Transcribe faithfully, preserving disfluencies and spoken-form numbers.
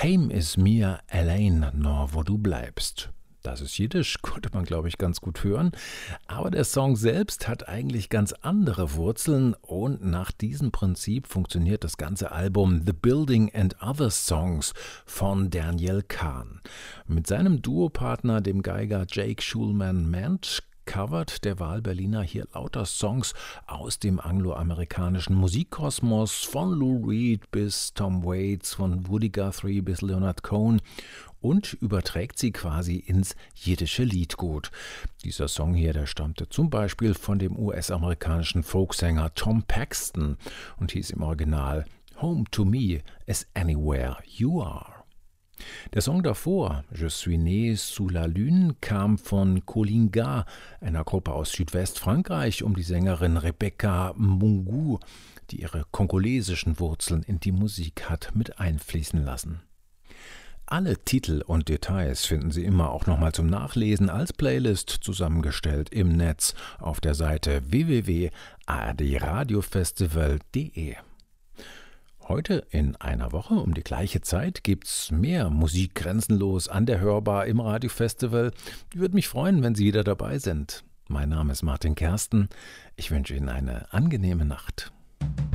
Heim is mir allein, nur wo du bleibst. Das ist Jiddisch, konnte man, glaube ich, ganz gut hören. Aber der Song selbst hat eigentlich ganz andere Wurzeln und nach diesem Prinzip funktioniert das ganze Album The Building and Other Songs von Daniel Kahn. Mit seinem Duopartner, dem Geiger Jake Schulman-Mensch, covert der Wahlberliner hier lauter Songs aus dem angloamerikanischen Musikkosmos, von Lou Reed bis Tom Waits, von Woody Guthrie bis Leonard Cohen, und überträgt sie quasi ins jiddische Liedgut. Dieser Song hier, der stammte zum Beispiel von dem U S-amerikanischen Folksänger Tom Paxton und hieß im Original Home to me is anywhere you are. Der Song davor, Je suis né sous la lune, kam von Colinga, einer Gruppe aus Südwestfrankreich, um die Sängerin Rebecca Mungu, die ihre kongolesischen Wurzeln in die Musik hat mit einfließen lassen. Alle Titel und Details finden Sie immer auch nochmal zum Nachlesen als Playlist zusammengestellt im Netz auf der Seite w w w punkt a r d radiofestival punkt d e. Heute in einer Woche um die gleiche Zeit gibt's mehr Musik grenzenlos an der Hörbar im Radiofestival. Ich würde mich freuen, wenn Sie wieder dabei sind. Mein Name ist Martin Kersten. Ich wünsche Ihnen eine angenehme Nacht.